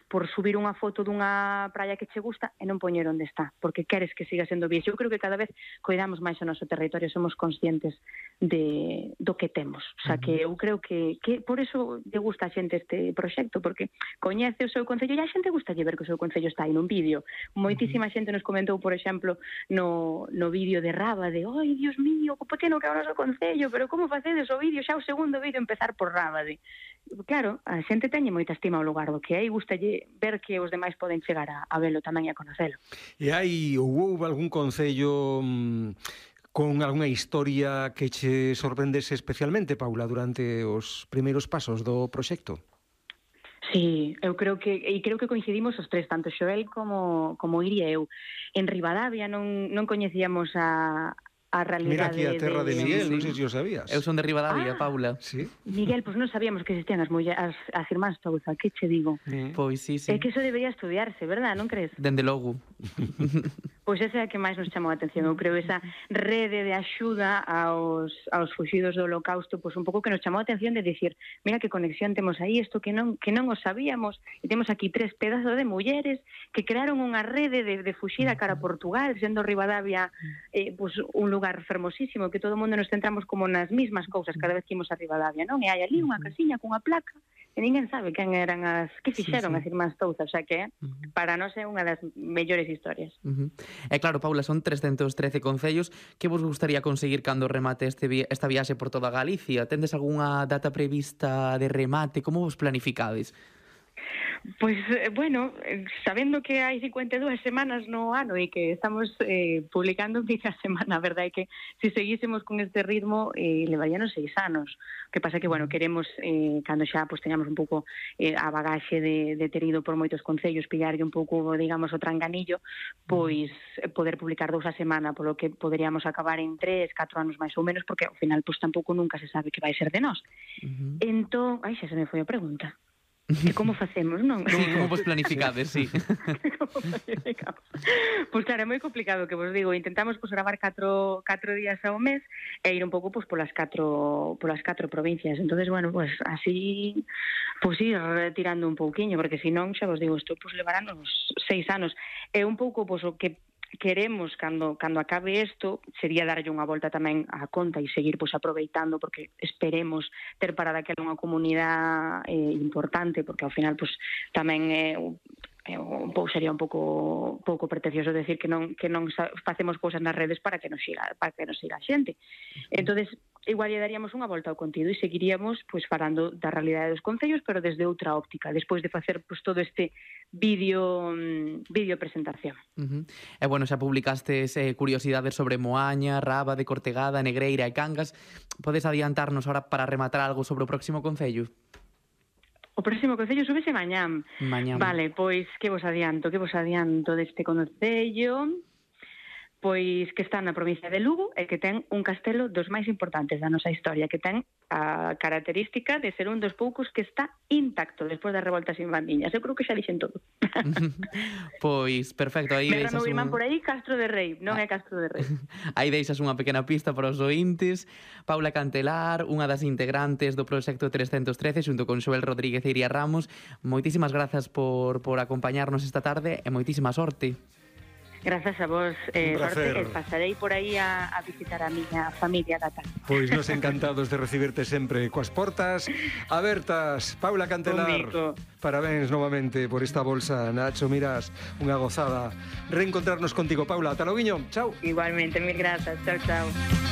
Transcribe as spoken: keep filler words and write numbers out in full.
por subir unha foto dunha praia que che gusta e non poñer onde está, porque queres que siga sendo virxe. Eu creo que cada vez cuidamos máis o noso territorio, somos conscientes de, do que temos. O sea, que eu creo que, que por eso lle gusta a xente este proxecto, porque coñece o seu concello e a xente gusta lle ver que o seu concello está aí nun vídeo. Moitísima xente nos comentou, por exemplo, no, no vídeo de Rábade, oi, Dios mío, o pequeno que é o noso concello, pero como facedes o vídeo, xa o segundo vídeo empezar por Rábade. Claro, a xente teñe moita estima ao lugar do que é e gustalle ver que os demais poden chegar a, a velo tamén e a conocelo. E hai ou houve algún concello mmm, con algunha historia que che sorprendese especialmente, Paula, durante os primeiros pasos do proxecto? Sí, eu creo que e creo que coincidimos os tres, tanto Xoel como como Iri e eu. En Ribadavia non non coñecíamos a a realidade. Mira aquí a terra de, de Miguel, sí, non sei se o sabías. Eu son de Ribadavia, ah, Paula. Sí. Miguel, pois pues non sabíamos que existían as, muller, as, as irmáns Touza, que che digo? Mm. Pois sí, sí. É que eso debería estudiarse, verdad, non crees? Dende logo. Pois esa é a que máis nos chamou a atención. Eu creo esa rede de axuda aos, aos fuxidos do Holocausto, pois un pouco que nos chamou a atención de dicir, mira que conexión temos aí, isto que non que non o sabíamos, e temos aquí tres pedazos de mulleres que crearon unha rede de, de fuxida cara a Portugal, sendo Ribadavia eh, pois un lugar fermosísimo, que todo o mundo nos centramos como nas mismas cousas cada vez que imos a Ribadavia, non? E hai ali unha casiña cunha placa e ninguén sabe quen eran as que fixeron sí, sí. as irmás Touza, o sea que uh-huh. para nós é unha das mellores historias. Uh-huh. E claro, Paula, son trescentos trece concellos. Que vos gustaría conseguir cando remate este vi- esta viaxe por toda Galicia? Tendes algunha data prevista de remate? Como vos planificades? Pois, eh, bueno, sabendo que hai cincuenta e dúas semanas no ano e que estamos eh, publicando un vídeo a semana, a verdade é que se seguísemos con este ritmo eh, levaríanos seis anos. O que pasa que, bueno, queremos, eh, cando xa pues, teñamos un pouco eh, a bagaxe de, de ter ido por moitos concellos, pillarlle un pouco, digamos, o tranganillo, pois poder publicar dous a semana, polo que poderíamos acabar en tres, catro anos máis ou menos, porque ao final pues, tampouco nunca se sabe que vai ser de nós. Uh-huh. Entón, ai, xa se me foi a pregunta. Que como facemos, non? Sí, como vos planificades, sí. Como planificamos? Pois claro, é moi complicado, que vos digo, intentamos pues, gravar catro, catro días ao mes e ir un pouco pues, polas catro polas catro provincias. Entonces, bueno, pues así pues ir tirando un pouquiño, porque senón, xa vos digo, isto pues, levarán uns seis anos. É un pouco pues, o que queremos cando cando acabe isto sería darlle unha volta tamén á conta e seguir pois aproveitando, porque esperemos ter para daquela unha comunidade eh, importante, porque ao final pois tamén é eh, un pouco sería un pouco pouco pretencioso decir que non que non facemos cousas nas redes para que nos siga para que nos siga a xente. Entonces igual lle daríamos unha volta ao contido e seguiríamos pois falando da realidade dos concellos, pero desde outra óptica, despois de facer pois todo este vídeo vídeo presentación. Uh-huh. E bueno, xa publicastes eh, curiosidades sobre Moaña, Rábade, Cortegada, Negreira e Cangas. Podes adiantarnos ahora para rematar algo sobre o próximo concello? O próximo concello súbese mañán. Mañán. Vale, pois que vos adianto, que vos adianto deste concello? Pois que está na provincia de Lugo e que ten un castelo dos máis importantes da nosa historia, que ten a característica de ser un dos poucos que está intacto despois das revoltas infantiñas. Eu creo que xa dixen todo. Pois, perfecto. Aí me deixas un... un... por aí Castro de Rei, non ah. é Castro de Rei. Aí deixas unha pequena pista para os ointes. Paula Cantelar, unha das integrantes do proxecto trescentos trece, xunto con Xoel Rodríguez e Iria Ramos. Moitísimas grazas por, por acompañarnos esta tarde e moitísima sorte. Grazas a vos, eh, sorte, e pasarei por aí a, a visitar a miña familia data. Pois nos encantados de recibirte sempre coas portas abertas. Paula Cantelar, parabéns novamente por esta bolsa, Nacho, miras, unha gozada reencontrarnos contigo, Paula. Ata logo, chao. Igualmente, mil grazas, chao, chao.